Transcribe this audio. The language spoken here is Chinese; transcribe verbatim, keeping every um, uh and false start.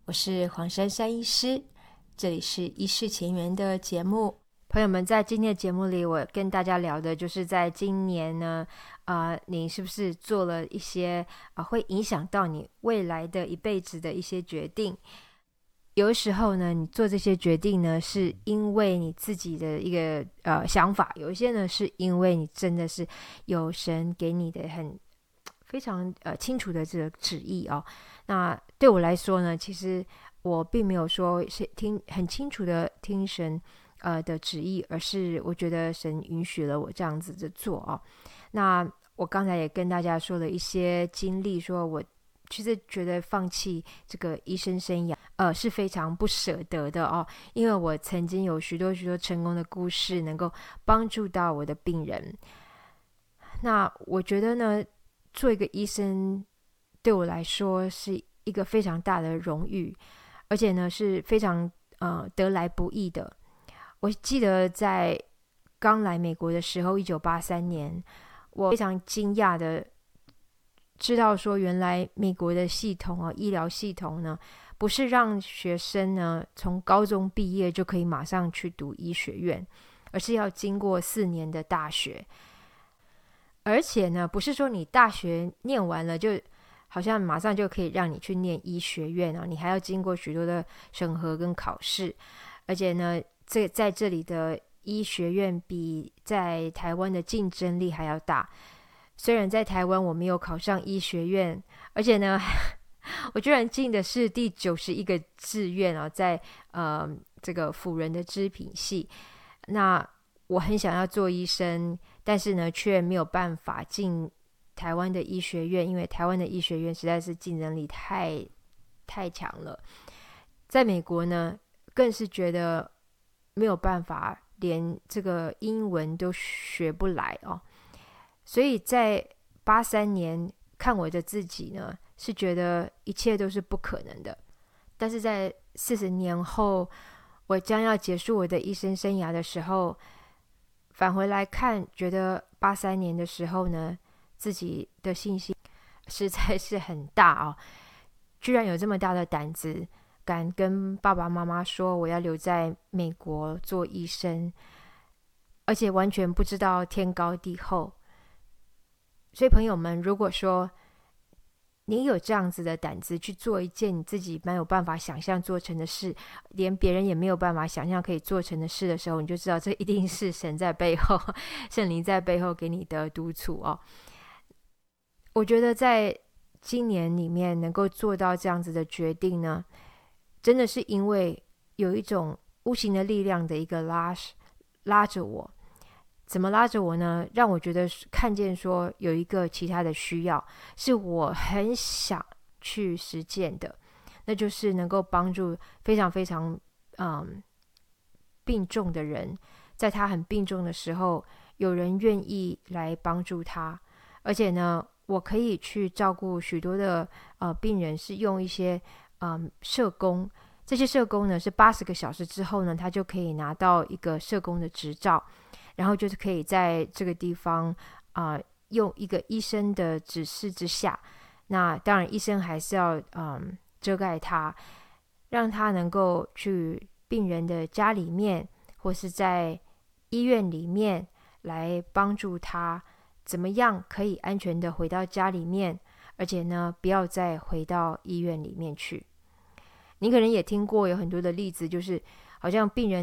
我是黄珊珊医师，这里是医师前缘的节目。朋友们，在今天的节目里，我跟大家聊的就是在今年呢，呃，你是不是做了一些呃会影响到你未来的一辈子的一些决定？有的时候呢，你做这些决定呢，是因为你自己的一个呃想法；有一些呢，是因为你真的是有神给你的很非常呃清楚的这个旨意哦。那对我来说呢，其实我并没有说是听很清楚的听神呃的旨意，而是我觉得神允许了我这样子的做哦。那我刚才也跟大家说了一些经历，说我其实觉得放弃这个医生生涯呃是非常不舍得的哦，因为我曾经有许多许多成功的故事能够帮助到我的病人。那我觉得呢，做一个医生对我来说是一个非常大的荣誉，而且呢是非常呃得来不易的。我记得在刚来美国的时候，一九八三年，我非常惊讶的知道说，原来美国的系统啊，医疗系统呢，不是让学生呢从高中毕业就可以马上去读医学院，而是要经过四年的大学。而且呢，不是说你大学念完了就好像马上就可以让你去念医学院啊，你还要经过许多的审核跟考试。而且呢，这在这里的医学院比在台湾的竞争力还要大。虽然在台湾我没有考上医学院，而且呢，我居然进的是第九十一个志愿啊，在呃这个辅仁的织品系。那我很想要做医生，但是呢，却没有办法进台湾的医学院，因为台湾的医学院实在是竞争力太太强了。在美国呢，更是觉得没有办法，连这个英文都学不来哦。所以在八三年看我的自己呢，是觉得一切都是不可能的。但是在四十年后，我将要结束我的医生生涯的时候，返回来看，觉得八三年的时候呢，自己的信心实在是很大哦，居然有这么大的胆子，敢跟爸爸妈妈说我要留在美国做医生，而且完全不知道天高地厚。所以朋友们，如果说你有这样子的胆子去做一件你自己没有办法想象做成的事，连别人也没有办法想象可以做成的事的时候，你就知道这一定是神在背后，圣灵在背后给你的督促哦。我觉得在今年里面能够做到这样子的决定呢，真的是因为有一种无形的力量的一个拉拉着我。怎么拉着我呢？让我觉得看见说有一个其他的需要是我很想去实践的，那就是能够帮助非常非常嗯病重的人，在他很病重的时候，有人愿意来帮助他。而且呢，我可以去照顾许多的呃病人，是用一些嗯社工。这些社工呢，是八十个小时之后呢，他就可以拿到一个社工的执照，然后就是可以在这个地方啊、呃，用一个医生的指示之下，那当然医生还是要嗯遮盖他，让他能够去病人的家里面或是在医院里面来帮助他怎么样可以安全的回到家里面，而且呢不要再回到医院里面去。你可能也听过有很多的例子，就是好像病人